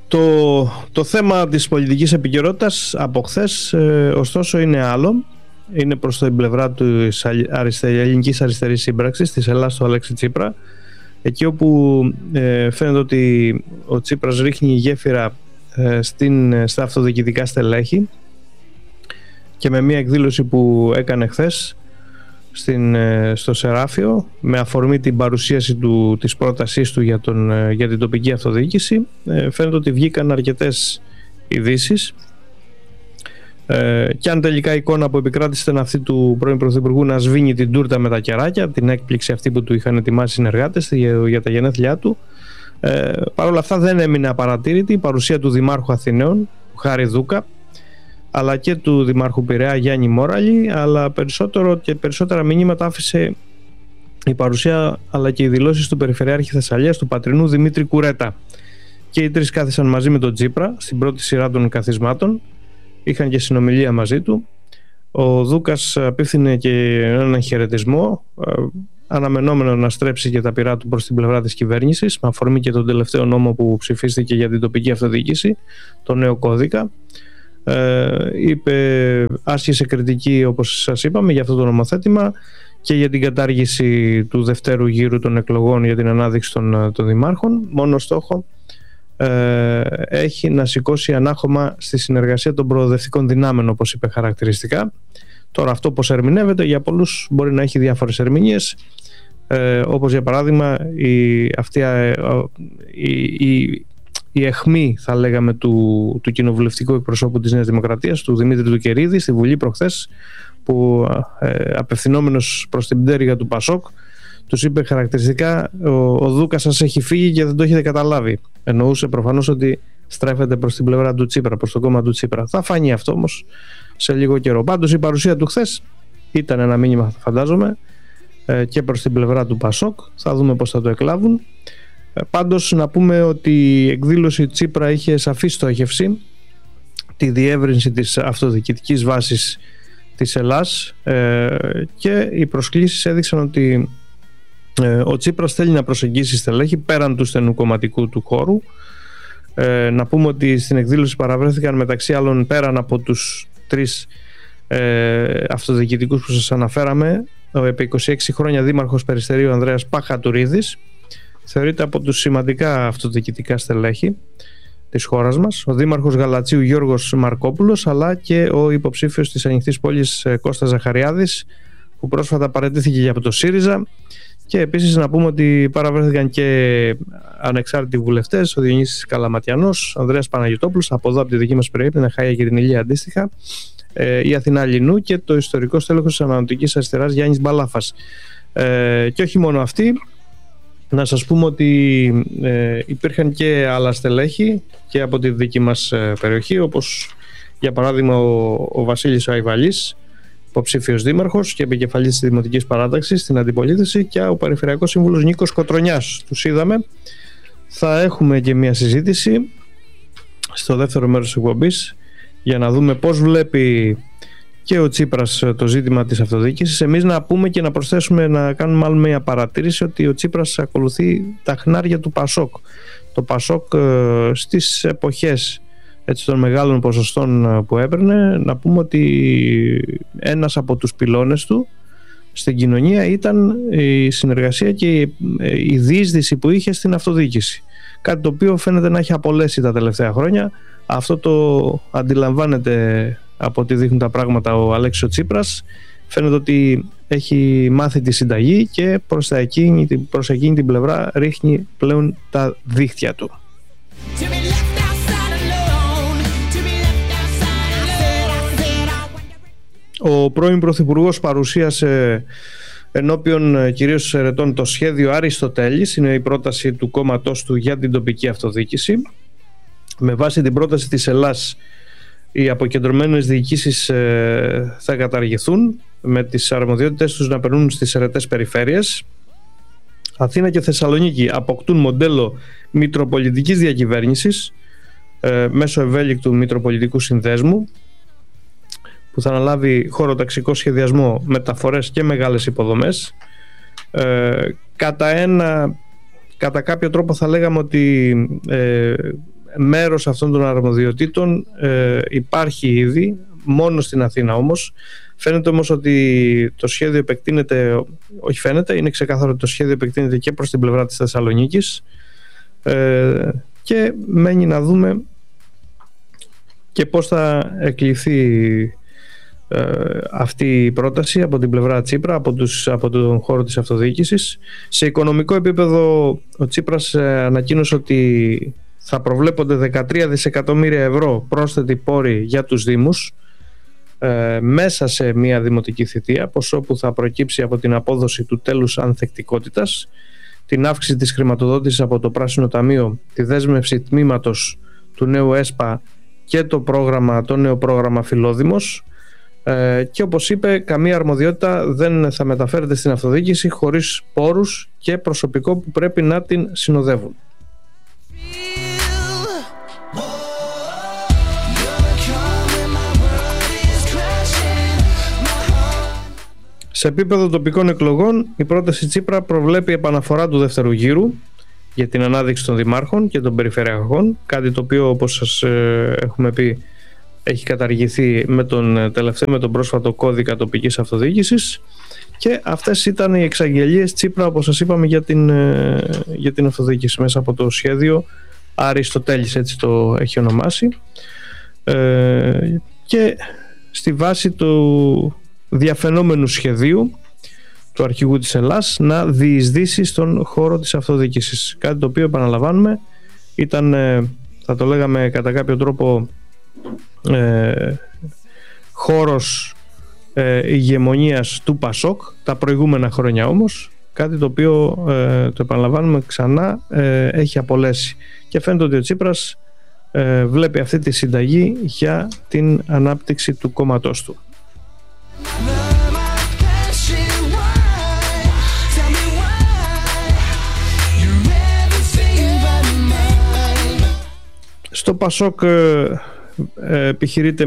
Το θέμα της πολιτικής επικαιρότητας από χθες, ωστόσο, είναι άλλο. Είναι προς την πλευρά της ελληνικής αριστερής σύμπραξης, της Ελλάς του Αλέξη Τσίπρα, εκεί όπου φαίνεται ότι ο Τσίπρας ρίχνει γέφυρα στα αυτοδιοικητικά στελέχη, και με μια εκδήλωση που έκανε χθες στο Σεράφιο, με αφορμή την παρουσίαση της πρότασής του για την τοπική αυτοδιοίκηση, φαίνεται ότι βγήκαν αρκετές ειδήσεις, και αν τελικά η εικόνα που επικράτησε ήταν αυτή του πρώην Πρωθυπουργού να σβήνει την τούρτα με τα κεράκια, την έκπληξη αυτή που του είχαν ετοιμάσει οι συνεργάτες για τα γενέθλιά του, παρ' όλα αυτά δεν έμεινε απαρατήρητη η παρουσία του Δημάρχου Αθηναίων, του Χάρη Δούκα, αλλά και του Δημάρχου Πειραιά Γιάννη Μόραλη, αλλά περισσότερα μηνύματα άφησε η παρουσία αλλά και οι δηλώσεις του Περιφερειάρχη Θεσσαλίας, του Πατρινού Δημήτρη Κουρέτα. Και οι τρεις κάθισαν μαζί με τον Τσίπρα στην πρώτη σειρά των καθισμάτων, είχαν και συνομιλία μαζί του. Ο Δούκας απίφθινε και έναν χαιρετισμό, αναμενόμενο να στρέψει και τα πυρά του προς την πλευρά της κυβέρνησης, με αφορμή και τον τελευταίο νόμο που ψηφίστηκε για την τοπική αυτοδιοίκηση, το νέο κώδικα. Άσκησε κριτική, όπως σας είπαμε, για αυτό το νομοθέτημα και για την κατάργηση του δευτέρου γύρου των εκλογών για την ανάδειξη των δημάρχων. Μόνο στόχο έχει να σηκώσει ανάχωμα στη συνεργασία των προοδευτικών δυνάμεων, όπως είπε χαρακτηριστικά. Τώρα αυτό πώς ερμηνεύεται, για πολλούς μπορεί να έχει διάφορες ερμηνείες, όπως για παράδειγμα η αιχμή, θα λέγαμε, του κοινοβουλευτικού εκπροσώπου της Νέας Δημοκρατίας, του Δημήτρη Τουκερίδη, στη Βουλή προχθές, που απευθυνόμενος προς την πτέρυγα του Πασόκ τους είπε χαρακτηριστικά: ο Δούκας σας έχει φύγει και δεν το έχετε καταλάβει. Εννοούσε προφανώς ότι στρέφεται προς την πλευρά του Τσίπρα, προς το κόμμα του Τσίπρα. Θα φανεί αυτό όμως σε λίγο καιρό. Πάντως η παρουσία του χθες ήταν ένα μήνυμα, φαντάζομαι, και προς την πλευρά του Πασόκ. Θα δούμε πώς θα το εκλάβουν. Πάντως να πούμε ότι η εκδήλωση Τσίπρα είχε σαφή στόχευση τη διεύρυνση της αυτοδιοικητικής βάσης της Ελλάς, και οι προσκλήσεις έδειξαν ότι ο Τσίπρας θέλει να προσεγγίσει στελέχη πέραν του στενού κομματικού του χώρου. Να πούμε ότι στην εκδήλωση παραβρέθηκαν μεταξύ άλλων, πέραν από τους τρεις αυτοδιοικητικούς που σας αναφέραμε, ο επί 26 χρόνια δήμαρχος Περιστερίου Ανδρέας Παχατουρίδης, θεωρείται από τους σημαντικά αυτοδιοικητικά στελέχη της χώρας μας, ο δήμαρχος Γαλατσίου Γιώργος Μαρκόπουλος, αλλά και ο υποψήφιος της Ανοιχτής Πόλης Κώστας Ζαχαριάδης, που πρόσφατα παραιτήθηκε από το ΣΥΡΙΖΑ. Και επίσης να πούμε ότι παραβρέθηκαν και ανεξάρτητοι βουλευτές, ο Διονύσης Καλαματιανός, ο Ανδρέας Παναγιωτόπουλος, από εδώ από τη δική μας περιοχή, την Αχάια και την Ηλία αντίστοιχα, η Αθηνά Λινού και το ιστορικό στέλεχος της Ανατολικής Αριστεράς Γιάννης Μπαλάφας. Και όχι μόνο αυτοί, να σας πούμε ότι υπήρχαν και άλλα στελέχη και από τη δική μας περιοχή, όπως για παράδειγμα ο Βασίλης Αϊβαλής, υποψήφιος δήμαρχος και επικεφαλής της Δημοτικής Παράταξης στην Αντιπολίτευση, και ο Περιφερειακός Σύμβουλος Νίκος Κοτρονιάς. Τους είδαμε. Θα έχουμε και μια συζήτηση στο δεύτερο μέρος της εκπομπής για να δούμε πώς βλέπει και ο Τσίπρας το ζήτημα της αυτοδιοίκησης. Εμείς να πούμε και να προσθέσουμε, να κάνουμε άλλη μια παρατήρηση, ότι ο Τσίπρας ακολουθεί τα χνάρια του Πασόκ. Το Πασόκ στις εποχές των μεγάλων ποσοστών που έπαιρνε, να πούμε ότι ένας από τους πυλώνες του στην κοινωνία ήταν η συνεργασία και η διείσδυση που είχε στην αυτοδιοίκηση. Κάτι το οποίο φαίνεται να έχει απολέσει τα τελευταία χρόνια. Αυτό το αντιλαμβάνεται από ό,τι δείχνουν τα πράγματα ο Αλέξης Τσίπρας. Φαίνεται ότι έχει μάθει τη συνταγή και προς εκείνη την πλευρά ρίχνει πλέον τα δίχτυα του. Ο πρώην Πρωθυπουργός παρουσίασε ενώπιον κυρίως ερετών το σχέδιο Αριστοτέλης. Είναι η πρόταση του κόμματός του για την τοπική αυτοδιοίκηση. Με βάση την πρόταση της Ελλάς, οι αποκεντρωμένες διοικήσεις θα καταργηθούν, με τις αρμοδιότητες τους να περνούν στις ερετές περιφέρειες. Αθήνα και Θεσσαλονίκη αποκτούν μοντέλο μητροπολιτικής διακυβέρνησης μέσω ευέλικτου μητροπολιτικού συνδέσμου, που θα αναλάβει χωροταξικό σχεδιασμό, μεταφορές και μεγάλες υποδομές. Κατά κάποιο τρόπο θα λέγαμε ότι μέρος αυτών των αρμοδιοτήτων υπάρχει ήδη, μόνο στην Αθήνα όμως. Φαίνεται όμως ότι το σχέδιο επεκτείνεται, όχι φαίνεται, είναι ξεκάθαρο ότι το σχέδιο επεκτείνεται και προς την πλευρά της Θεσσαλονίκης, και μένει να δούμε και πώς θα εκλειφθεί αυτή η πρόταση από την πλευρά Τσίπρα, από τον χώρο της αυτοδιοίκησης. Σε οικονομικό επίπεδο ο Τσίπρας ανακοίνωσε ότι θα προβλέπονται 13 δισεκατομμύρια ευρώ πρόσθετοι πόροι για τους Δήμους μέσα σε μια δημοτική θητεία, ποσό που θα προκύψει από την απόδοση του τέλους ανθεκτικότητας, την αύξηση της χρηματοδότησης από το Πράσινο Ταμείο, τη δέσμευση τμήματος του νέου ΕΣΠΑ και το νέο πρόγραμμα Φιλόδημος, και όπως είπε, καμία αρμοδιότητα δεν θα μεταφέρεται στην αυτοδιοίκηση χωρίς πόρους και προσωπικό που πρέπει να την συνοδεύουν. Σε επίπεδο τοπικών εκλογών, η πρόταση Τσίπρα προβλέπει επαναφορά του δεύτερου γύρου για την ανάδειξη των δημάρχων και των περιφερειακών, κάτι το οποίο, όπως σας έχουμε πει, έχει καταργηθεί με τον πρόσφατο κώδικα τοπικής αυτοδιοίκησης. Και αυτές ήταν οι εξαγγελίες Τσίπρα, όπως σας είπαμε, για την αυτοδιοίκηση μέσα από το σχέδιο Αριστοτέλης, έτσι το έχει ονομάσει, και στη βάση του διαφαινόμενου σχεδίου του αρχηγού της Ελλάς να διεισδύσει στον χώρο της αυτοδιοίκησης, κάτι το οποίο, επαναλαμβάνουμε, ήταν, θα το λέγαμε κατά κάποιο τρόπο, χώρος ηγεμονίας του Πασόκ τα προηγούμενα χρόνια, όμως κάτι το οποίο, το επαναλαμβάνουμε ξανά, έχει απολέσει, και φαίνεται ότι ο Τσίπρας βλέπει αυτή τη συνταγή για την ανάπτυξη του κόμματός του. Στο Πασόκ επιχειρείται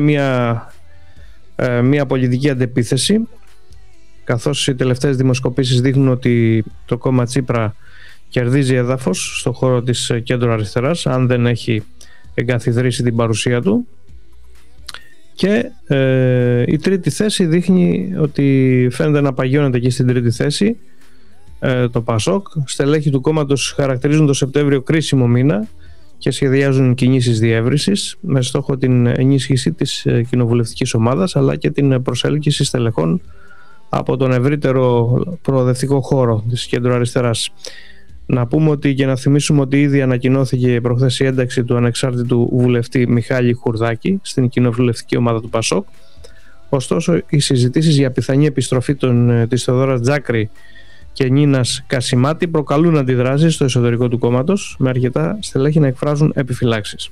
μια πολιτική αντεπίθεση, καθώς οι τελευταίες δημοσκοπήσεις δείχνουν ότι το κόμμα Τσίπρα κερδίζει έδαφος στο χώρο της κέντρο αριστεράς, αν δεν έχει εγκαθιδρύσει την παρουσία του. Και η τρίτη θέση δείχνει ότι φαίνεται να παγιώνεται εκεί στην τρίτη θέση το Πασόκ. Στελέχη του κόμματος χαρακτηρίζουν το Σεπτέμβριο κρίσιμο μήνα και σχεδιάζουν κινήσεις διεύρυνσης με στόχο την ενίσχυση της κοινοβουλευτικής ομάδας, αλλά και την προσέλκυση στελεχών από τον ευρύτερο προοδευτικό χώρο της κέντρο αριστεράς. Να πούμε ότι, και να θυμίσουμε ότι ήδη ανακοινώθηκε προχθές η ένταξη του ανεξάρτητου βουλευτή Μιχάλη Χουρδάκη στην κοινοβουλευτική ομάδα του Πασόκ. Ωστόσο, οι συζητήσεις για πιθανή επιστροφή της Θεοδόρας Τζάκρη και Νίνας Κασιμάτη προκαλούν αντιδράσεις στο εσωτερικό του κόμματος, με αρκετά στελέχη να εκφράζουν επιφυλάξεις.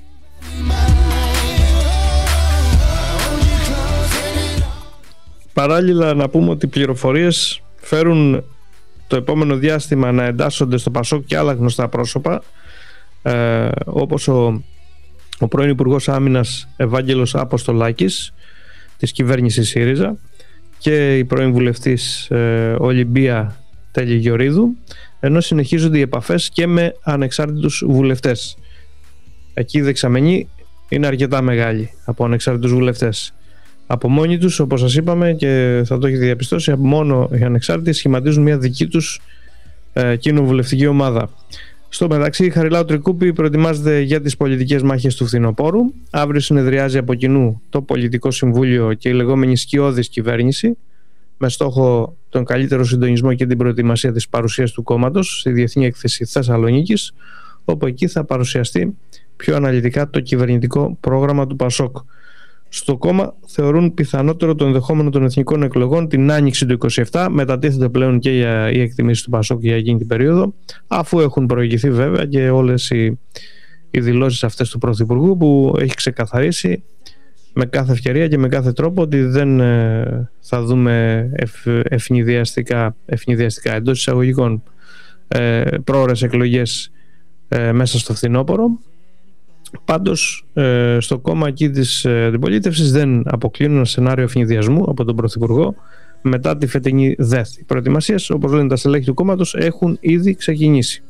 Παράλληλα, να πούμε ότι οι πληροφορίες φέρουν το επόμενο διάστημα να εντάσσονται στο Πασόκ και άλλα γνωστά πρόσωπα, όπως ο πρώην Υπουργός Άμυνας Ευάγγελος Αποστολάκης της κυβέρνησης ΣΥΡΙΖΑ και η πρώην βουλευτής Ολυμπία Τελιγιορίδου, ενώ συνεχίζονται οι επαφές και με ανεξάρτητους βουλευτές. Εκεί η δεξαμενή είναι αρκετά μεγάλη από ανεξάρτητους βουλευτές. Από μόνοι τους, όπως σας είπαμε και θα το έχετε διαπιστώσει, μόνο οι ανεξάρτητοι σχηματίζουν μια δική τους κοινοβουλευτική ομάδα. Στο μεταξύ, η Χαριλάου Τρικούπη προετοιμάζεται για τις πολιτικές μάχες του φθινοπόρου. Αύριο συνεδριάζει από κοινού το Πολιτικό Συμβούλιο και η λεγόμενη σκιώδης κυβέρνηση, με στόχο τον καλύτερο συντονισμό και την προετοιμασία της παρουσίας του κόμματος στη Διεθνή Έκθεση Θεσσαλονίκης, όπου εκεί θα παρουσιαστεί πιο αναλυτικά το κυβερνητικό πρόγραμμα του Πασόκ. Στο κόμμα θεωρούν πιθανότερο το ενδεχόμενο των εθνικών εκλογών την άνοιξη του 27. Μετατίθεται πλέον και οι εκτιμήσεις του Πασόκ για εκείνη την περίοδο, αφού έχουν προηγηθεί βέβαια και όλες οι δηλώσεις αυτές του Πρωθυπουργού, που έχει ξεκαθαρίσει με κάθε ευκαιρία και με κάθε τρόπο ότι δεν θα δούμε ευνηδιαστικά εντός εισαγωγικών πρόωρες εκλογές μέσα στο φθινόπωρο. Πάντως στο κόμμα εκεί της αντιπολίτευσης δεν αποκλίνουν ένα σενάριο ευνηδιασμού από τον Πρωθυπουργό μετά τη φετινή ΔΕΘ. Οι προετοιμασίες, όπως λένε τα στελέχη του κόμματος, έχουν ήδη ξεκινήσει.